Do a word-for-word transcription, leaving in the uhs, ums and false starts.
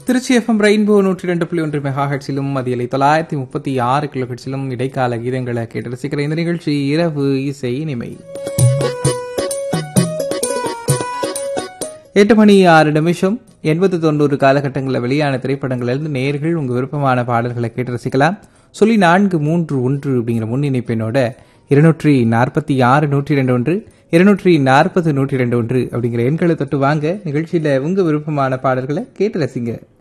Trichy FM rainbow நூற்றி ரெண்டு புள்ளி ஒன்று மெகா ஹெட்ஸிலும் மதியலை தொள்ளாயிரத்தி முப்பத்தி ஆறு கிலோ ஹெட்ஸிலும் இடைக்கால கீதங்களை கேட்டு ரசிக்கிற இந்த நிகழ்ச்சி இரவு இசை இனிமை. எட்டு மணி ஆறு நிமிஷம். எண்பது தொண்ணூறு காலகட்டங்களில் வெளியான திரைப்படங்களிலிருந்து நேயர்கள் உங்க விருப்பமான பாடல்களை கேட்டு ரசிக்கலாம். சொல்லி நான்கு மூன்று ஒன்று அப்படிங்கிற முன்னிணைப்பினோட இருநூற்றி நாற்பத்தி ஆறு நூற்றி ரெண்டு ஒன்று இருநூற்றி நாற்பது நூற்றி ரெண்டு ஒன்று அப்படிங்கிற எண்களை தொட்டு வாங்க நிகழ்ச்சியில உங்க விருப்பமான பாடல்களை கேட்டு ரசிங்க.